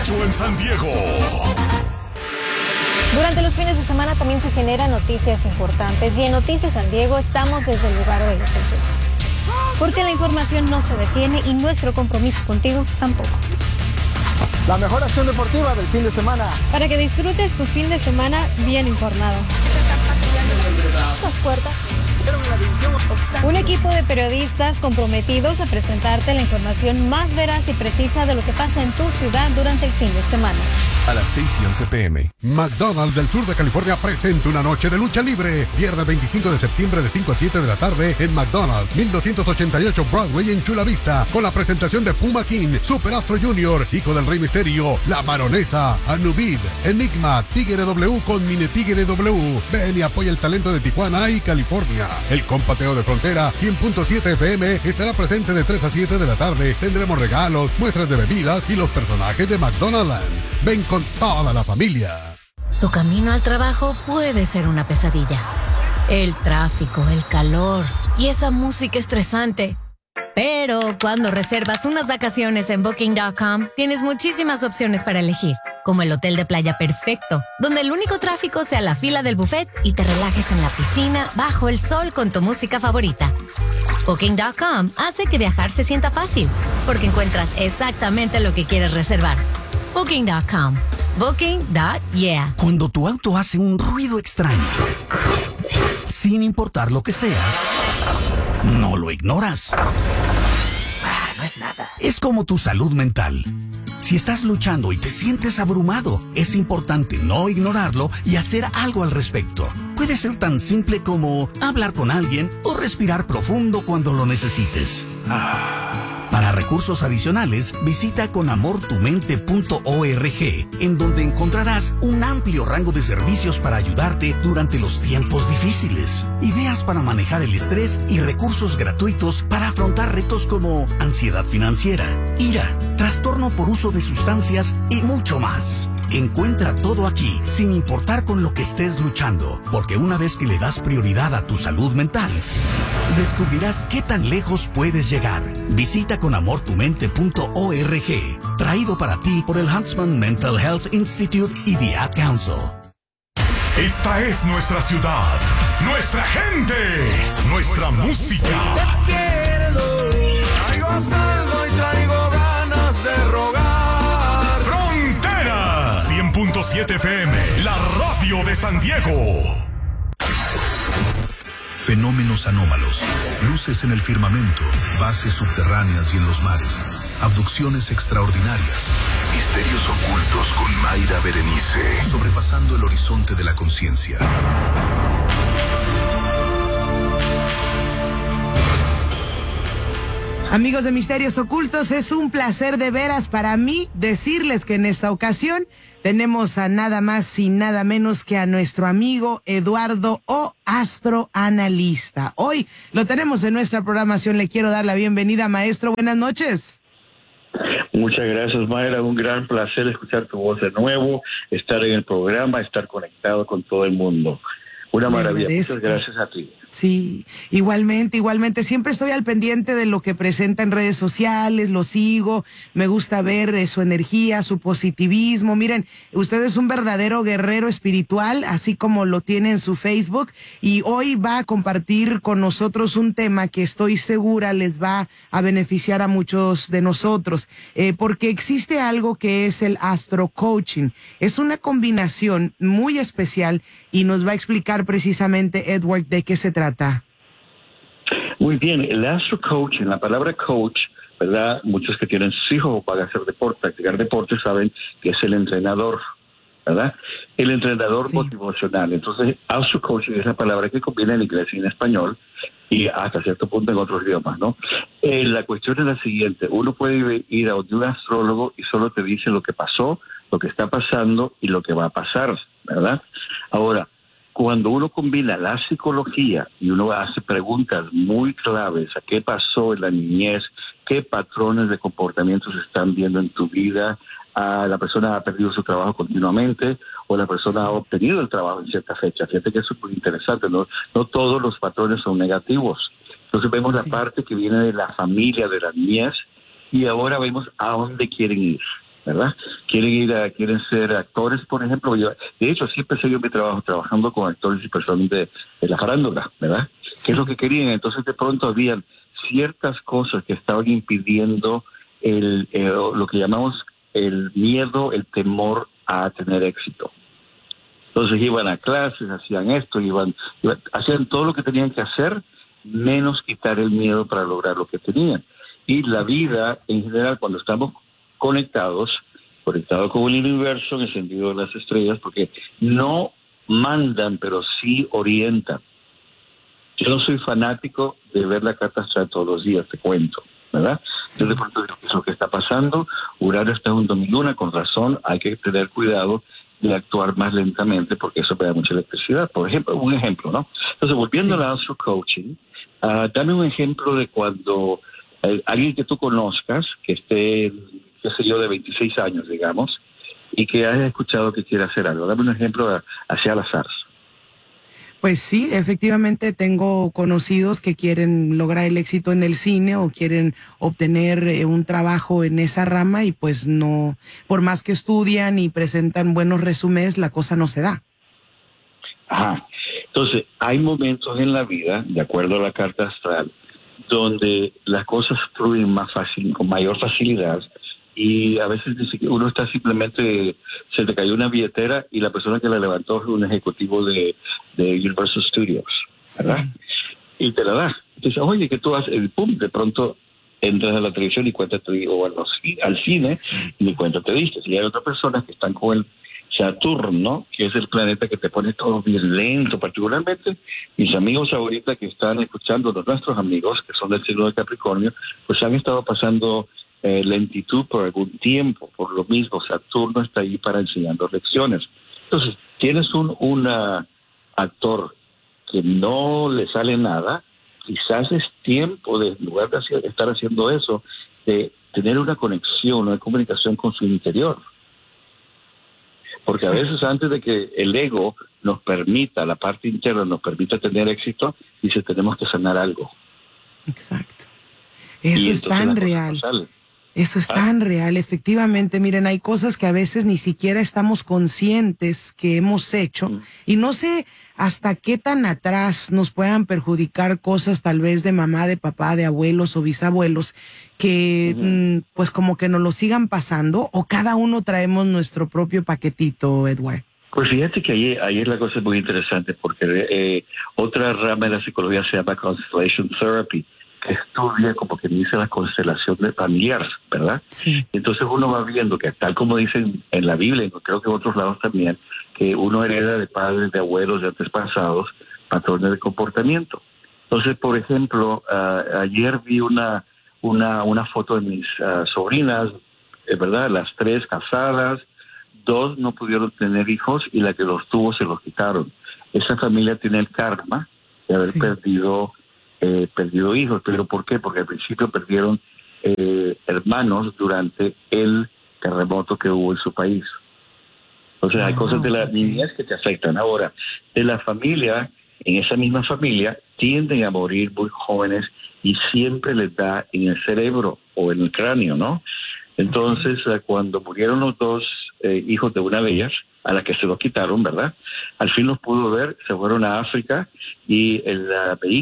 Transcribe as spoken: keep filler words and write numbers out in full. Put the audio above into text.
hecho en San Diego. Durante los fines de semana también se generan noticias importantes y en Noticias San Diego estamos desde el lugar de los hechos. Porque la información no se detiene y nuestro compromiso contigo tampoco. La mejor acción deportiva del fin de semana. Para que disfrutes tu fin de semana bien informado. Las puertas. Un equipo de periodistas comprometidos a presentarte la información más veraz y precisa de lo que pasa en tu ciudad durante el fin de semana. A las seis y once pe eme. McDonald's del sur de California presenta una noche de lucha libre. Viernes veinticinco de septiembre de cinco a siete de la tarde en McDonald's, mil doscientos ochenta y ocho Broadway en Chula Vista. Con la presentación de Puma King, Super Astro Junior, Hijo del Rey Misterio, La Baronesa, Anubid, Enigma, Tigre W con Mini Tigre W. Ven y apoya el talento de Tijuana y California. El compateo de frontera cien punto siete efe eme estará presente de tres a siete de la tarde. Tendremos regalos, muestras de bebidas y los personajes de McDonald's. Ven con toda la familia. Tu camino al trabajo puede ser una pesadilla. El tráfico, el calor y esa música estresante. Pero cuando reservas unas vacaciones en Booking punto com, tienes muchísimas opciones para elegir. Como el hotel de playa perfecto, donde el único tráfico sea la fila del buffet y te relajes en la piscina bajo el sol con tu música favorita. Booking punto com hace que viajar se sienta fácil, porque encuentras exactamente lo que quieres reservar. Booking punto com. Booking punto yeah. Cuando tu auto hace un ruido extraño, sin importar lo que sea, no lo ignoras. Ah, no es nada. Es como tu salud mental. Si estás luchando y te sientes abrumado, es importante no ignorarlo y hacer algo al respecto. Puede ser tan simple como hablar con alguien o respirar profundo cuando lo necesites. Para recursos adicionales, visita con amor tu mente punto org, en donde encontrarás un amplio rango de servicios para ayudarte durante los tiempos difíciles. Ideas para manejar el estrés y recursos gratuitos para afrontar retos como ansiedad financiera, ira, trastorno por uso de sustancias y mucho más. Encuentra todo aquí, sin importar con lo que estés luchando, porque una vez que le das prioridad a tu salud mental, descubrirás qué tan lejos puedes llegar. Visita con amor tu mente punto org, traído para ti por el Huntsman Mental Health Institute y The Ad Council. Esta es nuestra ciudad, nuestra gente, nuestra, nuestra música. Te pierdo, traigo saldo y traigo ganas de rogar. cien punto siete efe eme, la radio de San Diego. Fenómenos anómalos, luces en el firmamento, bases subterráneas y en los mares, abducciones extraordinarias, misterios ocultos con Mayra Berenice, sobrepasando el horizonte de la conciencia. Amigos de Misterios Ocultos, es un placer de veras para mí decirles que en esta ocasión tenemos a nada más y nada menos que a nuestro amigo Eduardo O, astroanalista. Hoy lo tenemos en nuestra programación. Le quiero dar la bienvenida, maestro. Buenas noches. Muchas gracias, Mayra. Un gran placer escuchar tu voz de nuevo, estar en el programa, estar conectado con todo el mundo. Una maravilla. Muchas gracias a ti. Sí, igualmente, igualmente. Siempre estoy al pendiente de lo que presenta en redes sociales, lo sigo, me gusta ver eh, su energía, su positivismo. Miren, usted es un verdadero guerrero espiritual, así como lo tiene en su Facebook, y hoy va a compartir con nosotros un tema que estoy segura les va a beneficiar a muchos de nosotros, eh, porque existe algo que es el astro coaching. Es una combinación muy especial y nos va a explicar precisamente, Edward, de qué se trata. Muy bien, el astro coaching, la palabra coach, ¿verdad? Muchos que tienen sus hijos o van a hacer deporte, practicar deporte, saben que es el entrenador, ¿verdad? El entrenador sí. motivacional. Entonces, astro coaching es la palabra que combina en inglés y en español y hasta cierto punto en otros idiomas, ¿no? Eh, la cuestión es la siguiente: uno puede ir a un astrólogo y solo te dice lo que pasó, lo que está pasando y lo que va a pasar, ¿verdad? Ahora, cuando uno combina la psicología y uno hace preguntas muy claves a qué pasó en la niñez, qué patrones de comportamiento se están viendo en tu vida, a la persona ha perdido su trabajo continuamente o la persona ha obtenido el trabajo en cierta fecha. Fíjate que eso es muy interesante, ¿no? No todos los patrones son negativos. Entonces vemos sí. la parte que viene de la familia, de la niñez, y ahora vemos a dónde quieren ir, ¿verdad? quieren ir a, quieren ser actores, por ejemplo. Yo, de hecho, siempre he seguido mi trabajo trabajando con actores y personas de, de la farándula, ¿verdad? Sí. ¿Qué es lo que querían? Entonces, de pronto habían ciertas cosas que estaban impidiendo el, el lo que llamamos el miedo, el temor a tener éxito. Entonces iban a clases, hacían esto, iban, iban hacían todo lo que tenían que hacer, menos quitar el miedo para lograr lo que tenían. Y la vida, en general, cuando estamos conectados, conectados con el universo, en el sentido de las estrellas, porque no mandan, pero sí orientan. Yo no soy fanático de ver la carta astral todos los días, te cuento, ¿verdad? Sí. Entonces, de pronto, ¿qué es lo que está pasando? Urano está en un domiluna, con razón, hay que tener cuidado de actuar más lentamente, porque eso me da mucha electricidad. Por ejemplo, un ejemplo, ¿no? Entonces, volviendo sí. al astro coaching, uh, dame un ejemplo de cuando eh, alguien que tú conozcas, que esté, qué sé yo, de veintiséis años, digamos, y que hayas escuchado que quiere hacer algo. Dame un ejemplo hacia al azar. Pues sí, efectivamente tengo conocidos que quieren lograr el éxito en el cine o quieren obtener eh, un trabajo en esa rama y pues no, por más que estudian y presentan buenos resúmenes, la cosa no se da. Ajá. Entonces, hay momentos en la vida, de acuerdo a la carta astral, donde las cosas fluyen más fácil, con mayor facilidad, y a veces uno está simplemente, se te cayó una billetera y la persona que la levantó es un ejecutivo de, de Universal Studios, ¿verdad? Sí. Y te la da. Entonces, oye, ¿qué tú haces? Y pum, de pronto entras a la televisión y cuenta te digo, o al cine, y ni cuenta te diste. Y hay otras personas que están con el Saturno, que es el planeta que te pone todo bien lento, particularmente mis amigos ahorita que están escuchando, los nuestros amigos, que son del signo de Capricornio, pues han estado pasando Eh, lentitud por algún tiempo, por lo mismo Saturno está ahí para enseñando lecciones. Entonces, tienes un una actor que no le sale nada, quizás es tiempo de, en lugar de hacer, estar haciendo eso, de tener una conexión, una comunicación con su interior. Porque a veces antes de que el ego nos permita, la parte interna nos permita tener éxito, dice, tenemos que sanar algo. Exacto. Eso es tan real. Eso es tan real, efectivamente. Miren, hay cosas que a veces ni siquiera estamos conscientes que hemos hecho mm. y no sé hasta qué tan atrás nos puedan perjudicar cosas tal vez de mamá, de papá, de abuelos o bisabuelos que mm. Mm, pues como que nos lo sigan pasando o cada uno traemos nuestro propio paquetito, Edward. Pues fíjate que ahí, ahí la cosa es muy interesante porque eh, otra rama de la psicología se llama Constellation Therapy, que estudia como que dice la constelación de familiares, ¿verdad? Sí. Entonces uno va viendo que tal como dicen en la Biblia, y creo que en otros lados también, que uno hereda de padres, de abuelos, de antepasados, patrones de comportamiento. Entonces, por ejemplo, uh, ayer vi una una una foto de mis uh, sobrinas, eh, ¿verdad? Las tres casadas, dos no pudieron tener hijos y la que los tuvo se los quitaron. Esa familia tiene el karma de haber sí. perdido Eh, perdido hijos. ¿Pero por qué? Porque al principio perdieron eh, hermanos durante el terremoto que hubo en su país. Entonces oh, hay cosas de la okay. niñez que te afectan. Ahora, de la familia, en esa misma familia, tienden a morir muy jóvenes y siempre les da en el cerebro o en el cráneo, ¿no? Entonces, okay. cuando murieron los dos eh, hijos de una de ellas, a la que se los quitaron, ¿verdad? Al fin los pudo ver, se fueron a África y el, la